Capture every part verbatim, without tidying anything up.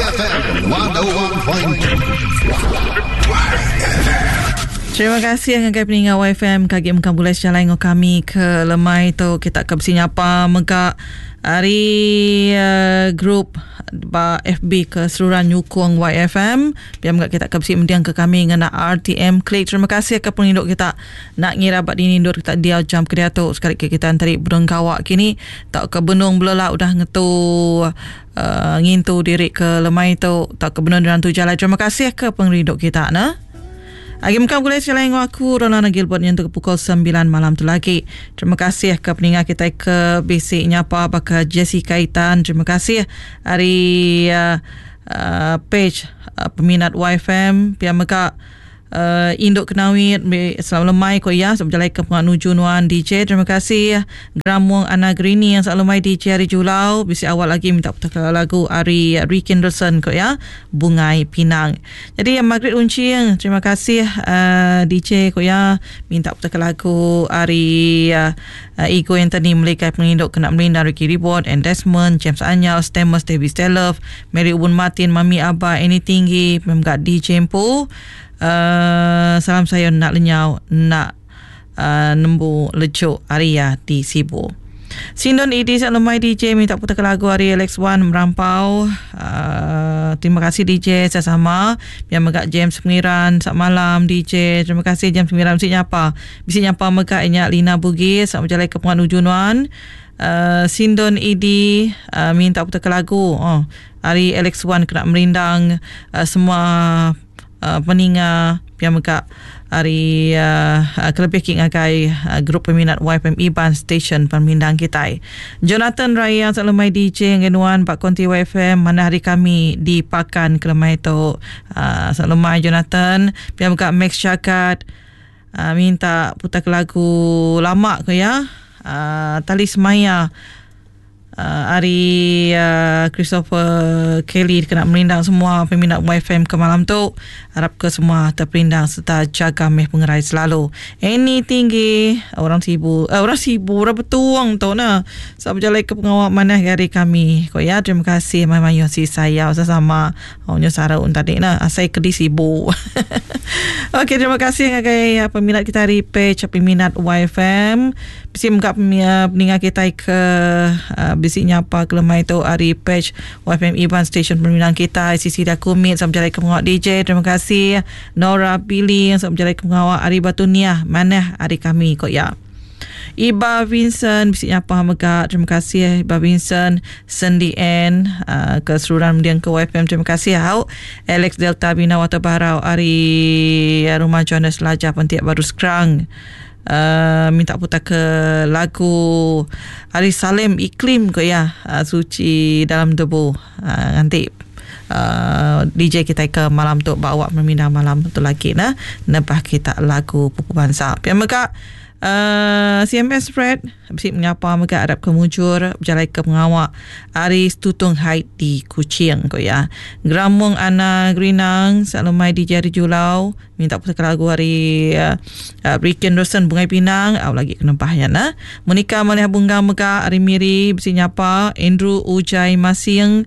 F M seratus satu titik tujuh. Terima kasih dengan pendengar Y F M kagi mengkam boleh jalan dengan kami ke lemai tu kita ke bersinyapa megak hari uh, grup ba F B keseluruhan nyukung Y F M biar megak kita ke bersi mendiang ke kami dengan R T M Klik. Terima kasih ke penduduk kita nak ngira bat ini ndur kita dia jam kedua tu sekali kita antari burung kawak kini tak ke benung belala udah ngetu uh, ngintu diri ke lemai tu tak ke benung dan tu jalan. Terima kasih ke penduduk kita nah. Agi mungkin boleh selain aku Rolana Gilbert yang untuk pukul sembilan malam tu lagi. Terima kasih ke pendengar kita ke basic nyapa baka Jessica Itan. Terima kasih hari uh, uh, page uh, peminat Y F M pihak mereka Uh, induk kenawit selalu lemai ko ya sebab jalai ke penganuju nuan D J. Terima kasih Gramuang Ana Grini yang selalu lemai D J hari Julau. Bisi awal lagi minta putar lagu Ari Rick Anderson ko ya Bungai Pinang. Jadi yang Margaret Uncing terima kasih uh, D J ko ya minta putar lagu Ari uh, uh, Ego Anthony Melikai Penginduk Kena Melinda Ricky Reward and Desmond James Anyal Stamos David Stelov Mary Ubun Martin Mami Abah Any Tinggi Memgat D J Empu. Uh, salam saya nak lenyau nak uh, nembu lecuk Arya di Sibu. Sindon Idi Salomai D J minta putar lagu Ari Alex One Merampau. Uh, terima kasih D J sama-sama. Biar megak James Pengiran sak malam D J. Terima kasih James Pengiran mesti nyapa. Mesti nyapa megak inyak Lina Bugis sak berjalan ke Pengan Ujunuan. Uh, Sindon Idi uh, minta putar lagu oh Ari Alex One kena merindang uh, semua Uh, peninga yang mereka hari uh, uh, kelebih king agai uh, grup peminat Y F M Iban Station pemindang kita. Jonathan Raya Salamai D J Ngenuan Pak Konti Y F M mana hari kami di Pakan Kelemai tu uh, Salamai Jonathan yang mereka Max Syakat uh, minta putar lagu lama ke ya uh, Talis Maya. Uh, hari uh, Christopher Kelly kena merindang semua peminat Y F M ke malam tu. Harap ke semua terperindang serta jaga meh pengerai selalu. Any tinggi orang sibuk uh, orang sibuk orang bertuang tau nah. Sebab berjalan ke pengawal mana hari kami. Kau ya terima kasih Mama Yosi saya sesama onyo saraun tadi nah saya ke di sibuk. Okey terima kasih ngagai uh, peminat kita hari page peminat Y F M. Bisi mengap peningat kita ke uh, bisi nyapa kelemai tu hari page Y F M Iban Station peminat kita Sisi Dakumit sampai berjalan ke pengawal D J. Terima kasih Nora Billy yang sampai berjalan ke pengawal hari Batunia mana hari kami kok ya. Iba Vincent bisi nyapa megak. Terima kasih Iba Vincent Cindy N uh, keseluruhan mendiang ke Y F M. Terima kasih hau Alex Delta Bina Wata Barau hari Rumah Jonas Lajar Pentiak Baru Sekrang. Uh, minta putar ke lagu Ari Salim Iklim ke ya uh, Suci Dalam Debu. uh, nanti uh, D J kita ke malam tu bawa memindah malam tu lagi nah nebah kita lagu Pupu Bangsa yang mereka Uh, C M S Fred mesti menyapa mereka Arab Kemujur berjalan ke pengawak Aris Tutung Haid di Kuching ko ya. Gramung Ana Grinang Salomai di Jari Julau minta putar lagu hari uh, uh, Rick Anderson Bungai Pinang au lagi kena bahaya nah. Monika Malih Bunga mereka Ari Miri mesti nyapa Andrew Ujai Masing.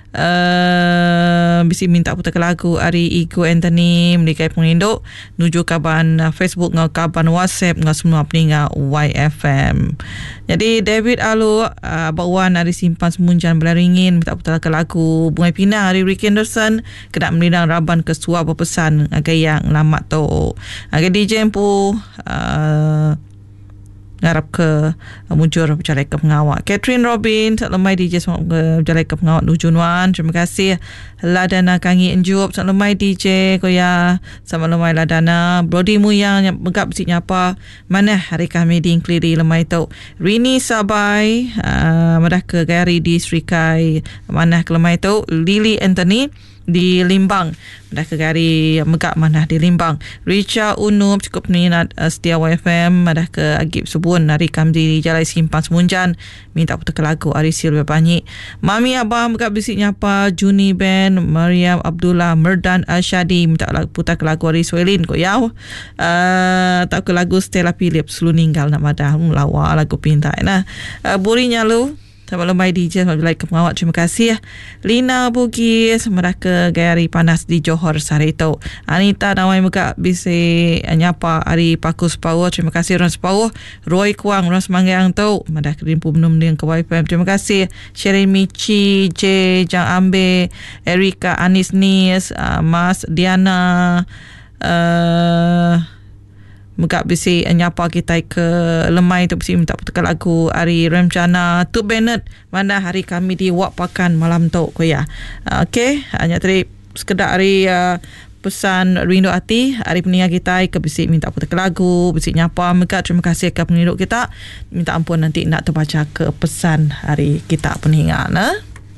Uh, bisi minta putar lagu Ari Ego Anthony melikai penginduk nuju kaban uh, Facebook ngau kaban WhatsApp ngau semua peningat Y F M. Jadi David Alu uh, bawan Ari Simpan Semunjan Belaringin minta putar lagu Bungai Pinang Ari Rick Anderson kena melindang Raban Kesua berpesan agak yang lama tu agak D J Empu uh, ngarap ke uh, mujur berjalan ke pengawak Catherine Robin tak lemai D J berjalan ke pengawak Nujunuan. Terima kasih Ladana Kangi Enjup tak lemai D J koya sama lemai Ladana Brody Muyang yang megap si nyapa mana hari kami di Inkliri lemai tu Rini Sabai uh, madah ke Gary di Srikai mana ke lemai tu Lily Anthony di Limbang dah ke gari megak manah di Limbang. Richa Unup cukup minat uh, setia Y F M dah ke Agip Subun hari kam di Jalai Simpan Semunjan minta putar ke lagu Ari Silva Banyi. Mami Abah megak bisik nyapa Juni Ben Mariam Abdullah Merdan Ashadi minta putar ke lagu Ari Swelin ko yau uh, tak ke lagu Stella Phillips lu ninggal nak madah lawa lagu pintai nah uh, burinya lu Selamat lemai D J, selamat like ke pengawat. Terima kasih. Lina Bugis, mereka gayari panas di Johor sehari itu. Anita Nawai Muka bisi nyapa hari Pakus Power. Terima kasih Ron Power. Roy Kuang, Ron Semanggang tu. Madah kerimpu menum dengan ke Y F M. Terima kasih. Sherin Michi, J, Jang Ambe, Erika Anis Nis, uh, Mas Diana, uh, Muka bisi nyapa kita ke lemai tu bisi minta putarkan lagu hari Remcana tu Bennett mana hari kami di Wak Pakan malam tu ko ya. Uh, Okey, hanya tadi sekedar hari uh, pesan rindu hati hari peninggal kita ke bisi minta putarkan lagu, bisi nyapa muka. Terima kasih ke penghidup kita. Minta ampun nanti nak terbaca ke pesan hari kita peninggal nah.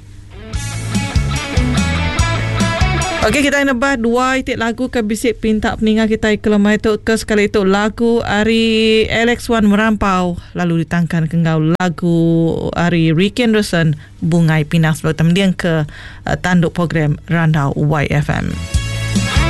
Okey, kita nak bahas dua itik lagu ke bisik pinta peninggal kita ke lemah itu ke sekali itu lagu hari Alex Wan Merampau, lalu ditangkan ke ngau lagu hari Ricky Anderson Bungai Pinang sebelum kemudian ke uh, tanduk program Randau Y F M.